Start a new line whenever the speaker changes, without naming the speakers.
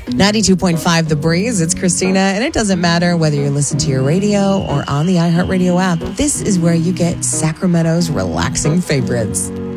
92.5 The Breeze. It's Christina, and it doesn't matter whether you listen to your radio or on the iHeartRadio app. This is where you get Sacramento's relaxing favorites.